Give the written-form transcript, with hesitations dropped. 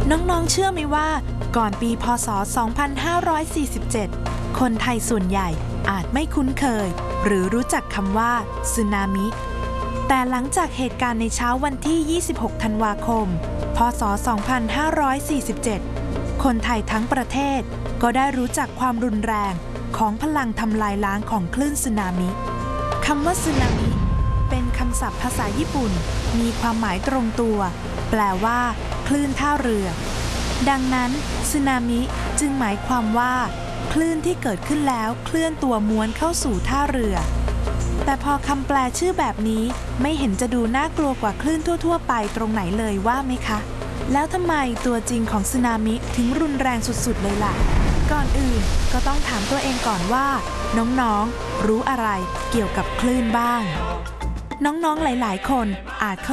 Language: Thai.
น้องๆเชื่อไหมว่าก่อนปีพ.ศ. 2547 คนไทยส่วนใหญ่อาจไม่คุ้นเคยหรือรู้จักคำว่าสึนามิแต่หลังจากเหตุการณ์ในเช้าวันที่ 26 ธันวาคม พ.ศ. 2547 คนไทยทั้งประเทศก็ได้รู้จักความรุนแรงของพลังทำลายล้างของคลื่นสึนามิคำว่าสึนามิเป็นคำศัพท์ภาษาญี่ปุ่นมีความหมายตรงตัวแปลว่าคลื่นท่าเรือดังนั้นสึนามิจึงหมายความว่าคลื่นที่เกิดขึ้นแล้วเคลื่อนตัวม้วนเข้าสู่ท่าเรือแต่พอคำแปลชื่อแบบนี้ไม่เห็นจะดูน่ากลัวกว่าคลื่นทั่วๆไปตรงไหนเลยว่าไหมคะแล้วทำไมตัวจริงของสึนามิถึงรุนแรงสุดๆเลยล่ะก่อนอื่นก็ต้องถามตัวเองก่อนว่าน้องๆรู้อะไรเกี่ยวกับคลื่นบ้างน้องๆหลายๆคนอาจเข้า